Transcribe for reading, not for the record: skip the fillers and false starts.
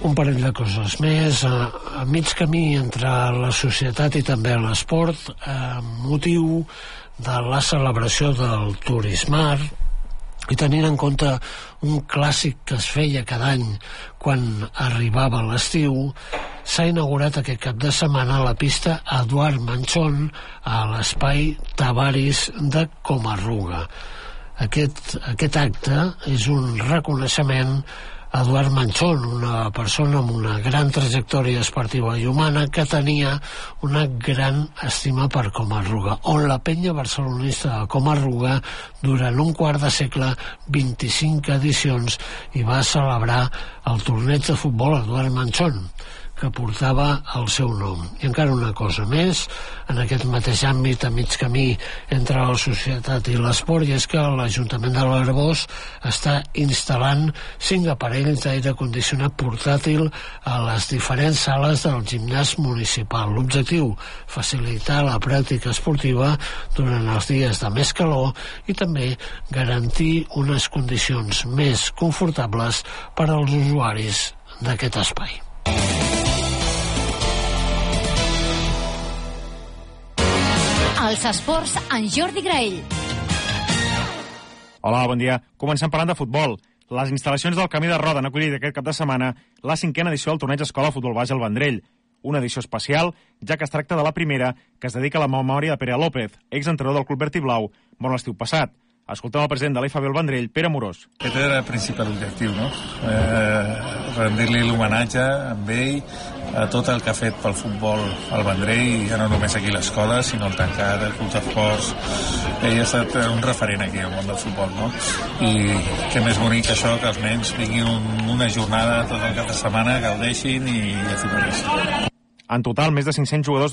Un parell de coses més. A mig camí entre la societat i també l'esport, motiu de la celebració del Turismar, i tenint en compte un clàssic que es feia cada any quan arribava l'estiu, s'ha inaugurat aquest cap de setmana la pista Eduard Manchón a l'espai Tavaris de Comarruga. Aquest acte és un reconeixement a Eduard Manchón, una persona amb una gran trajectòria esportiva i humana que tenia una gran estima per Comarruga, on la penya barcelonista de Comarruga durant un quart de segle, 25 edicions, i va celebrar el torneig de futbol Eduard Manchón, que portava el seu nom. I encara una cosa més, en aquest mateix àmbit, a mig camí entre la societat i l'esport, i és que l'Ajuntament de l'Arboç està instal·lant 5 aparells d'aire condicionat portàtil a les diferents sales del gimnàs municipal. L'objectiu, facilitar la pràctica esportiva durant els dies de més calor i també garantir unes condicions més confortables per als usuaris d'aquest espai. Els esports en Jordi Graell. Hola, bon dia. Comencem parlant de futbol. Les instal·lacions del Camí de Roda han acollit aquest cap de setmana la 5a edició del torneig Escola Futbol Base al Vendrell. Una edició especial, ja que es tracta de la primera que es dedica a la memòria de Pere López, exentrenador del Club Verd i Blau, mort l'estiu passat. Escoltem el president de l'IFB al Vendrell, Pere Amorós. Aquest era el principal objectiu, no? Rendir-li l'homenatge amb ell a tot el que ha fet pel futbol al Vendrell, ja no només aquí a l'escola, sinó el tancat, el club d'esports. Ell ha estat un referent aquí al món del futbol, no? I què més bonic que això, que els nens vinguin una jornada tot el cap de setmana, gaudeixin i diverteixin. En total, més de 500 jugadors